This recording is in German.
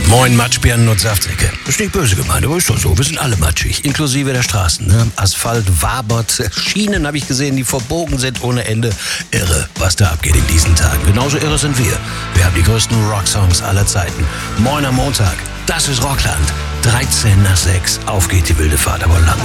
Moin Matschbirnen und Saftsäcke. Ist nicht böse gemeint, aber ist doch so. Wir sind alle matschig, inklusive der Straßen. Ne? Asphalt wabert, Schienen habe ich gesehen, die verbogen sind ohne Ende. Irre, was da abgeht in diesen Tagen. Genauso irre sind wir. Wir haben die größten Rocksongs aller Zeiten. Moin am Montag, das ist Rockland. 13 nach 6, auf geht die wilde Fahrt, aber lang